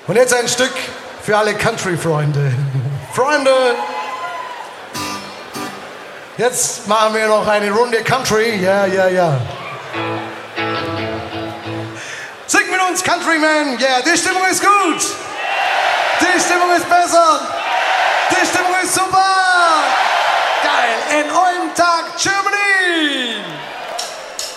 Und jetzt ein Stück für alle Country-Freunde. Freunde, jetzt machen wir noch eine Runde Country. Ja, ja, ja. Sing mit uns, Countryman. Ja, die Stimmung ist gut. Die Stimmung ist besser.